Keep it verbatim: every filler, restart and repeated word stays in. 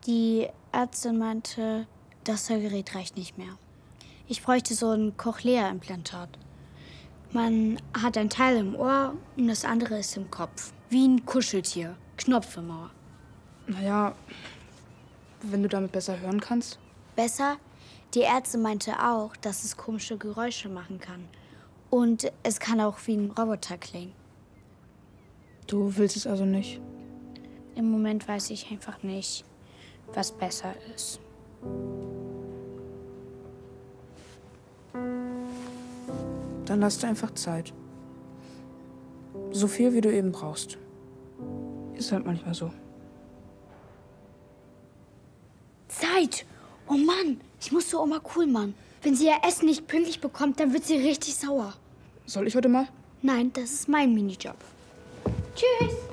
Die Ärztin meinte, das Hörgerät reicht nicht mehr. Ich bräuchte so ein Cochlea-Implantat. Man hat ein Teil im Ohr und das andere ist im Kopf. Wie ein Kuscheltier. Knopf im Ohr. Naja, wenn du damit besser hören kannst. Besser? Die Ärztin meinte auch, dass es komische Geräusche machen kann. Und es kann auch wie ein Roboter klingen. Du willst es also nicht? Im Moment weiß ich einfach nicht, was besser ist. Dann lass dir einfach Zeit. So viel, wie du eben brauchst. Ist halt manchmal so. Zeit! Oh Mann, ich muss zu Oma Kuhlmann. Wenn sie ihr Essen nicht pünktlich bekommt, dann wird sie richtig sauer. Soll ich heute mal? Nein, das ist mein Minijob. Tschüss!